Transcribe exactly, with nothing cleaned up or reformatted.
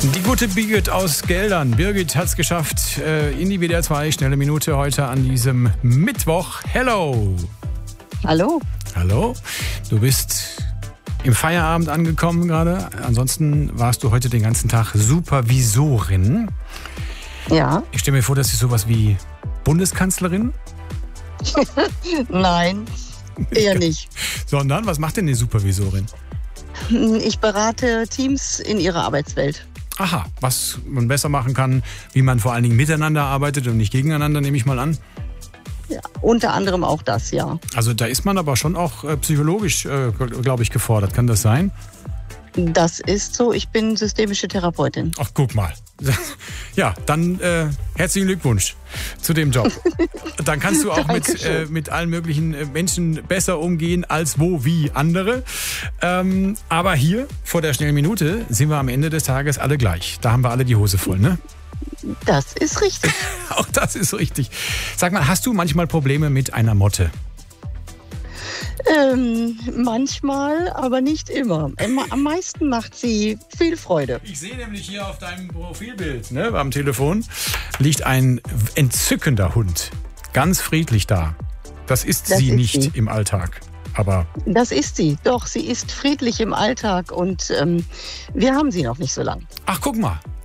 Die gute Birgit aus Geldern. Birgit hat es geschafft äh, in die W D R zwei. Schnelle Minute heute an diesem Mittwoch. Hello. Hallo. Hallo. Du bist im Feierabend angekommen gerade. Ansonsten warst du heute den ganzen Tag Supervisorin. Ja. Ich stelle mir vor, das ist sowas wie Bundeskanzlerin. Nein, eher nicht. Sondern, was macht denn die Supervisorin? Ich berate Teams in ihrer Arbeitswelt. Aha, was man besser machen kann, wie man vor allen Dingen miteinander arbeitet und nicht gegeneinander, nehme ich mal an. Ja, unter anderem auch das, ja. Also da ist man aber schon auch äh, psychologisch, äh, glaube ich, gefordert. Kann das sein? Das ist so. Ich bin systemische Therapeutin. Ach, guck mal. Ja, dann äh, herzlichen Glückwunsch zu dem Job. Dann kannst du auch mit, äh, mit allen möglichen Menschen besser umgehen als wo, wie andere. Ähm, aber hier vor der schnellen Minute sind wir am Ende des Tages alle gleich. Da haben wir alle die Hose voll, ne? Das ist richtig. Auch das ist richtig. Sag mal, hast du manchmal Probleme mit einer Motte? Ähm, manchmal, aber nicht immer. Am meisten macht sie viel Freude. Ich sehe nämlich hier auf deinem Profilbild, ne, am Telefon, liegt ein entzückender Hund. Ganz friedlich da. Das ist Das sie ist nicht sie. im Alltag. Aber Das ist sie. Doch, sie ist friedlich im Alltag und ähm, wir haben sie noch nicht so lang. ach, guck mal.